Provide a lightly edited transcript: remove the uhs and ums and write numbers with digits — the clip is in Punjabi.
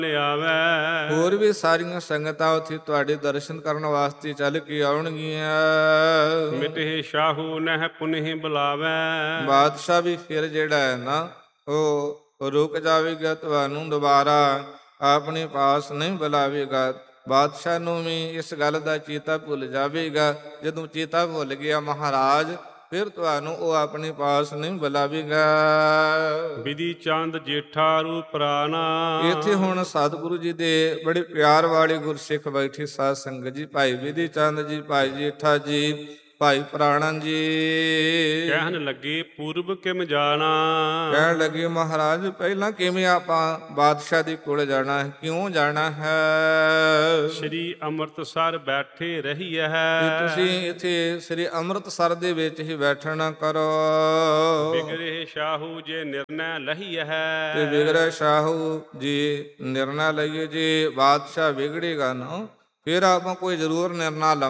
ਲਿਆਵੈ। ਹੋਰ ਵੀ ਸਾਰੀਆਂ ਸੰਗਤਾਂ ਉੱਥੇ ਤੁਹਾਡੇ ਦਰਸ਼ਨ ਕਰਨ ਵਾਸਤੇ ਚੱਲ ਕੇ ਆਉਣਗੀਆਂ। ਮਿਟਹਿ ਸ਼ਾਹੂ ਨਹਿ ਪੁਨਿ ਬੁਲਾਵੈ। ਬਾਦਸ਼ਾਹ ਵੀ ਫਿਰ ਜਿਹੜਾ ਹੈ ਨਾ ਉਹ ਰੁਕ ਜਾਵੇਗਾ, ਤੁਹਾਨੂੰ ਦੁਬਾਰਾ ਆਪਣੇ ਪਾਸ ਨਹੀਂ ਬੁਲਾਵੇਗਾ। ਬਾਦਸ਼ਾਹ ਨੂੰ ਵੀ ਇਸ ਗੱਲ ਦਾ ਚੇਤਾ ਭੁੱਲ ਜਾਵੇਗਾ। ਜਦੋਂ ਚੇਤਾ ਭੁੱਲ ਗਿਆ ਮਹਾਰਾਜ, ਫਿਰ ਤੁਹਾਨੂੰ ਉਹ ਆਪਣੇ ਪਾਸ ਨਹੀਂ ਬੁਲਾਵੇਗਾ। ਬਿਧੀ ਚੰਦ ਜੇਠਾ ਰੂਪ ਰਾਣਾ। ਇੱਥੇ ਹੁਣ ਸਤਿਗੁਰੂ ਜੀ ਦੇ ਬੜੇ ਪਿਆਰ ਵਾਲੇ ਗੁਰਸਿੱਖ ਬੈਠੇ ਸਾਧ ਸੰਗਤ ਜੀ, ਭਾਈ ਬਿਧੀ ਚੰਦ ਜੀ, ਭਾਈ ਜੇਠਾ ਜੀ, ਭਾਈ ਪ੍ਰਾਣਨ ਜੀ। ਕਹਿਣ ਲੱਗੇ ਪੂਰਬ ਕਿਮ ਜਾਣਾ। ਕਹਿਣ ਲੱਗੇ ਮਹਾਰਾਜ ਪਹਿਲਾਂ ਕਿਵੇਂ ਆਪਾਂ ਬਾਦਸ਼ਾਹ ਦੇ ਕੋਲ ਜਾਣਾ ਹੈ, ਕਿਉਂ ਜਾਣਾ ਹੈ? ਸ਼੍ਰੀ ਅੰਮ੍ਰਿਤਸਰ ਬੈਠੇ ਰਹੀਐ। ਤੇ ਤੁਸੀਂ ਇੱਥੇ ਸ੍ਰੀ ਅੰਮ੍ਰਿਤਸਰ ਦੇ ਵਿੱਚ ਹੀ ਬੈਠਣਾ ਕਰੋ। ਬਿਗਰੇ ਸ਼ਾਹੂ ਜੇ ਨਿਰਣੈ ਲਹੀਐ। ਤੇ ਵਿਗੜੇ ਸ਼ਾਹੂ ਜੀ ਨਿਰਣਾ ਲਈਏ, ਜੇ ਬਾਦਸ਼ਾਹ ਵਿਗੜੇਗਾ ਨਾ ਫਿਰ ਆਪਾਂ ਕੋਈ ਜ਼ਰੂਰ ਨਿਰਣਾ